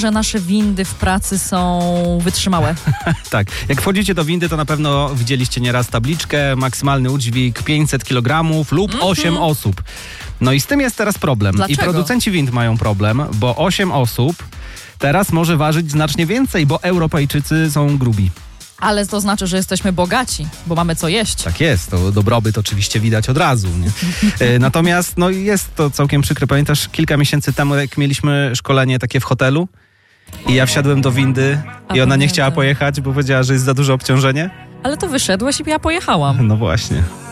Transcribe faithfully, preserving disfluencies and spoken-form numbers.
że nasze windy w pracy są wytrzymałe. Tak, jak wchodzicie do windy, to na pewno widzieliście nieraz tabliczkę, maksymalny udźwig pięćset kilogramów lub mm-hmm. osiem osób. No i z tym jest teraz problem. Dlaczego? I producenci wind mają problem, bo osiem osób teraz może ważyć znacznie więcej, bo Europejczycy są grubi. Ale to znaczy, że jesteśmy bogaci, bo mamy co jeść. Tak jest, to dobrobyt oczywiście widać od razu. Nie? E, natomiast no, jest to całkiem przykre. Pamiętasz, kilka miesięcy temu, jak mieliśmy szkolenie takie w hotelu i ja wsiadłem do windy A i ona nie pamiętam. chciała pojechać, bo powiedziała, że jest za duże obciążenie? Ale to wyszedłeś i ja pojechałam. No właśnie.